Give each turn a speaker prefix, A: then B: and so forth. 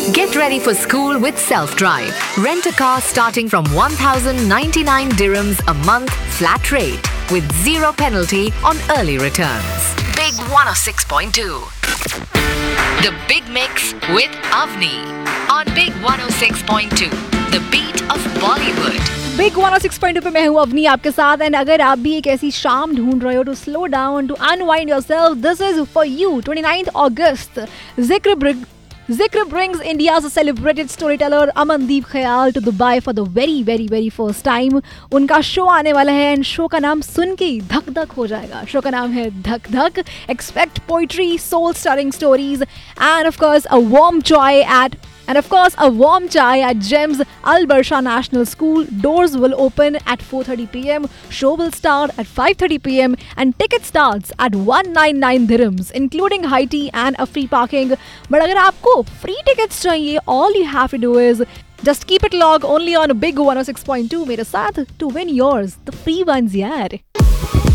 A: Get ready for school with Self-Drive. Rent a car starting from 1,099 dirhams a month flat rate with zero penalty on early returns. Big 106.2. The Big Mix with Avni on Big 106.2. The beat of Bollywood.
B: Big 106.2 पे मैं हूँ अवनी आपके साथ and अगर आप भी एक ऐसी शाम ढूंढ रहे हो to slow down to unwind yourself this is for you 29th August Zikr brings India's celebrated storyteller Amandeep Khyal to Dubai for the very first time. उनका शो आने वाला है एंड शो का नाम सुन के ही धक धक हो जाएगा. शो का नाम है धक धक. Expect poetry, soul-stirring stories and of course a warm chai at GEMS Al Barsha National School. Doors will open at 4:30 p.m. Show will start at 5:30 p.m. and ticket starts at 199 dirhams, including high tea and a free parking. But अगर आपको free tickets चाहिए, all you have to do is just keep it logged only on Big 106.2 मेरे साथ to win yours, the free ones यार.